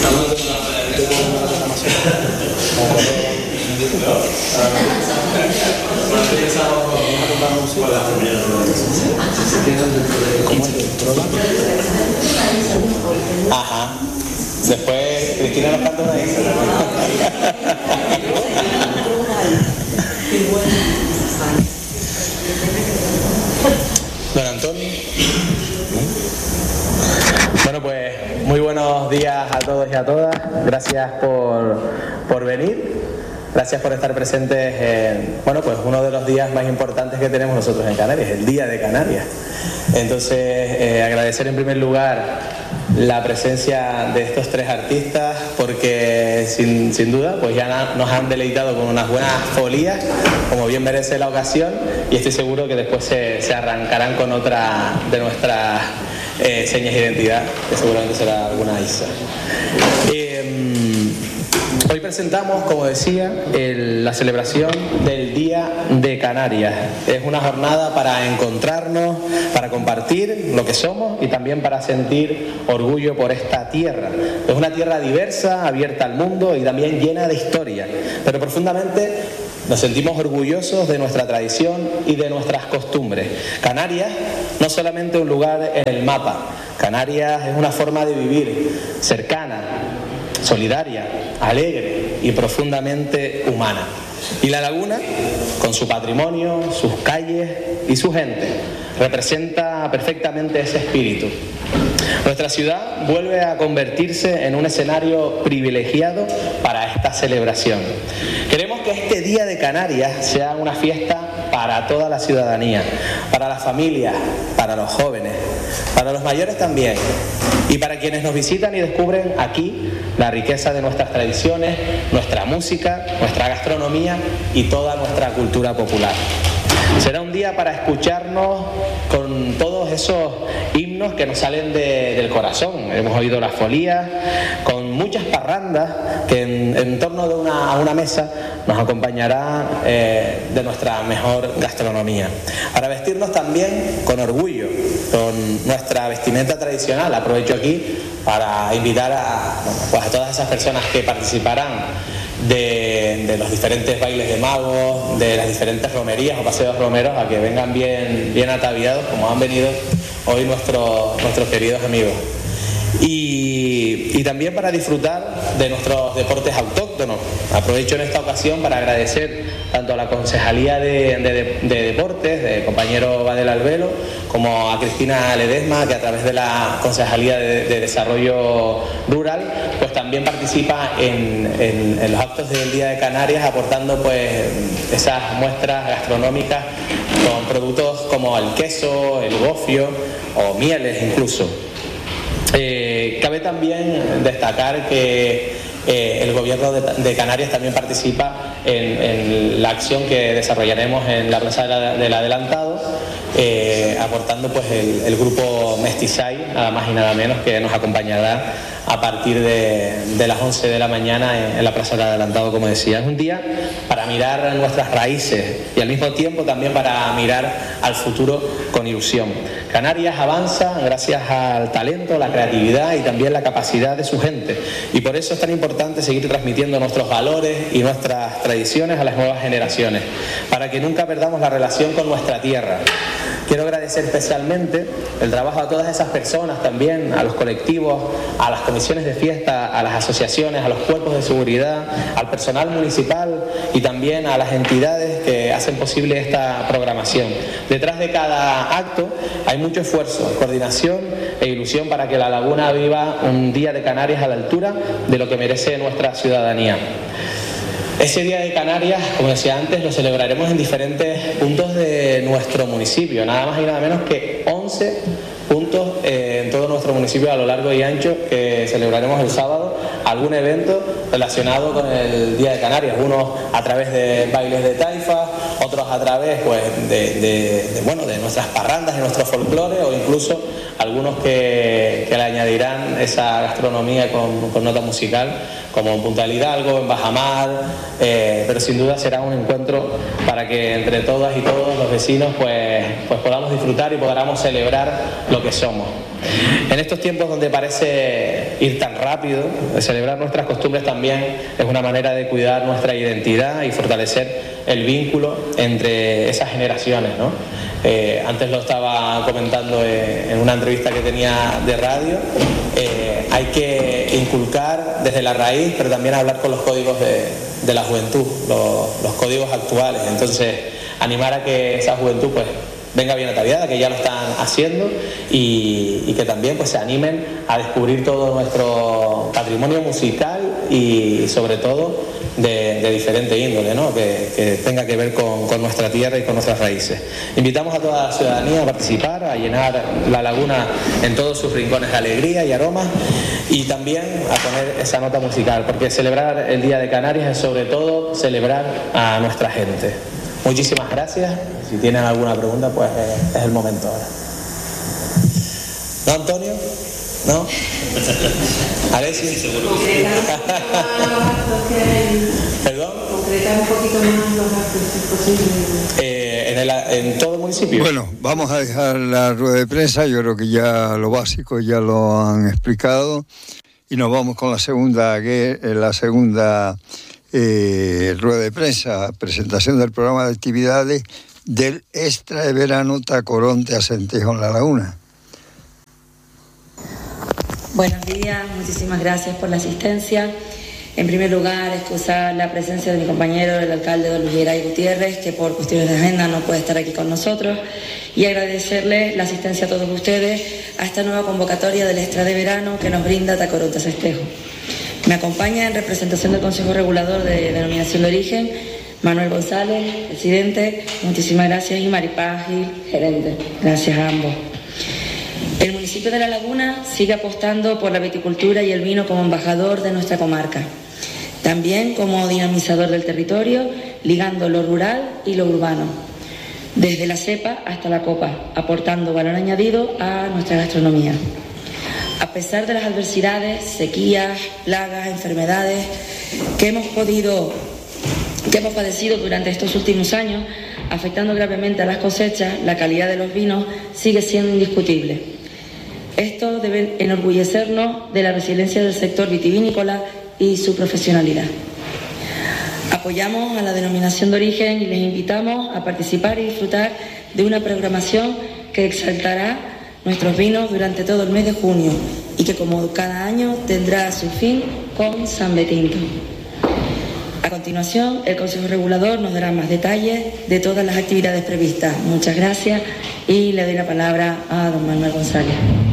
Ajá. Después Cristina nos canta una dice. Don Antonio. Bueno, pues muy buenos días a todos y a todas. Gracias por venir. Gracias por estar presentes en, bueno, pues uno de los días más importantes que tenemos nosotros en Canarias, el Día de Canarias. Entonces, agradecer en primer lugar la presencia de estos tres artistas porque sin duda pues ya nos han deleitado con unas buenas folías, como bien merece la ocasión, y estoy seguro que después se arrancarán con otra de nuestras señas de identidad, que seguramente será alguna Isa. Hoy presentamos, como decía, la celebración del Día de Canarias. Es una jornada para encontrarnos, para compartir lo que somos y también para sentir orgullo por esta tierra. Es una tierra diversa, abierta al mundo y también llena de historia, pero profundamente nos sentimos orgullosos de nuestra tradición y de nuestras costumbres. Canarias no solamente un lugar en el mapa, Canarias es una forma de vivir cercana, solidaria, alegre y profundamente humana. Y La Laguna, con su patrimonio, sus calles y su gente, representa perfectamente ese espíritu. Nuestra ciudad vuelve a convertirse en un escenario privilegiado para esta celebración. Queremos que este Día de Canarias sea una fiesta para toda la ciudadanía, para las familias, para los jóvenes, para los mayores también, y para quienes nos visitan y descubren aquí la riqueza de nuestras tradiciones, nuestra música, nuestra gastronomía y toda nuestra cultura popular. Será un día para escucharnos con todos esos himnos que nos salen del corazón. Hemos oído las folías, con muchas parrandas que en torno a una mesa nos acompañará de nuestra mejor gastronomía. Para vestirnos también con orgullo, con nuestra vestimenta tradicional. Aprovecho aquí para invitar a todas esas personas que participarán de los diferentes bailes de magos, de las diferentes romerías o paseos romeros, a que vengan bien ataviados, como han venido hoy nuestros queridos amigos. Y también para disfrutar de nuestros deportes autóctonos. Aprovecho en esta ocasión para agradecer tanto a la Concejalía de Deportes, del compañero Badel Albelo, como a Cristina Ledesma, que a través de la Concejalía de Desarrollo Rural, pues también participa en los actos del Día de Canarias, aportando pues esas muestras gastronómicas con productos como el queso, el gofio o mieles incluso. Cabe también destacar que el Gobierno de Canarias también participa en la acción que desarrollaremos en la Plaza del Adelantado, aportando pues el grupo Mestizay, nada más y nada menos, que nos acompañará a partir de las 11 de la mañana en la Plaza del Adelantado, como decía. Es un día para mirar nuestras raíces y al mismo tiempo también para mirar al futuro con ilusión. Canarias avanza gracias al talento, la creatividad y también la capacidad de su gente, y por eso es tan importante seguir transmitiendo nuestros valores y nuestras tradiciones a las nuevas generaciones, para que nunca perdamos la relación con nuestra tierra. Quiero agradecer especialmente el trabajo a todas esas personas también, a los colectivos, a las comisiones de fiesta, a las asociaciones, a los cuerpos de seguridad, al personal municipal y también a las entidades que hacen posible esta programación. Detrás de cada acto hay mucho esfuerzo, coordinación e ilusión para que La Laguna viva un Día de Canarias a la altura de lo que merece nuestra ciudadanía. Ese Día de Canarias, como decía antes, lo celebraremos en diferentes puntos de nuestro municipio, nada más y nada menos que 11 puntos en todo nuestro municipio a lo largo y ancho, que celebraremos el sábado algún evento relacionado con el Día de Canarias, unos a través de bailes de taifa, otros a través pues de nuestras parrandas y nuestro folclore, o incluso algunos que le añadirán esa gastronomía con nota musical, como en Punta del Hidalgo, en Bajamar, pero sin duda será un encuentro para que entre todas y todos los vecinos pues podamos podamos disfrutar y podamos celebrar lo que somos. En estos tiempos donde parece ir tan rápido, celebrar nuestras costumbres también es una manera de cuidar nuestra identidad y fortalecer el vínculo entre esas generaciones, ¿no? Antes lo estaba comentando en una entrevista que tenía de radio. Hay que inculcar desde la raíz, pero también hablar con los códigos de la juventud, los códigos actuales. Entonces, animar a que esa juventud pues venga bien ataviada, que ya lo están haciendo, y que también pues se animen a descubrir todo nuestro patrimonio musical y sobre todo de diferente índole, ¿no? Que tenga que ver con nuestra tierra y con nuestras raíces. Invitamos a toda la ciudadanía a participar, a llenar la laguna en todos sus rincones de alegría y aromas, y también a poner esa nota musical, porque celebrar el Día de Canarias es sobre todo celebrar a nuestra gente. Muchísimas gracias. Si tienen alguna pregunta, pues es el momento ahora. ¿No, Antonio? ¿No? ¿Alexis? Seguro que sí. ¿Perdón? Concretar un poquito más los actos, si es posible. ¿En todo el municipio? Bueno, vamos a dejar la rueda de prensa. Yo creo que ya lo básico ya lo han explicado. Y nos vamos con la segunda rueda de prensa, presentación del programa de actividades del Extra de Verano Tacoronte Acentejo en La Laguna. Buenos días, muchísimas gracias por la asistencia. En primer lugar, excusar la presencia de mi compañero, el alcalde don Luis Geray Gutiérrez, que por cuestiones de agenda no puede estar aquí con nosotros, y agradecerle la asistencia a todos ustedes a esta nueva convocatoria del Extra de Verano que nos brinda Tacoronte Acentejo. Me acompaña en representación del Consejo Regulador de Denominación de Origen Manuel González, presidente, muchísimas gracias, y Maripaz Gil, gerente. Gracias a ambos. El municipio de La Laguna sigue apostando por la viticultura y el vino como embajador de nuestra comarca. También como dinamizador del territorio, ligando lo rural y lo urbano. Desde la cepa hasta la copa, aportando valor añadido a nuestra gastronomía. A pesar de las adversidades, sequías, plagas, enfermedades que hemos padecido durante estos últimos años, afectando gravemente a las cosechas, la calidad de los vinos sigue siendo indiscutible. Esto debe enorgullecernos de la resiliencia del sector vitivinícola y su profesionalidad. Apoyamos a la denominación de origen y les invitamos a participar y disfrutar de una programación que exaltará nuestros vinos durante todo el mes de junio y que, como cada año, tendrá su fin con San Betinto. A continuación, el Consejo Regulador nos dará más detalles de todas las actividades previstas. Muchas gracias y le doy la palabra a don Manuel González.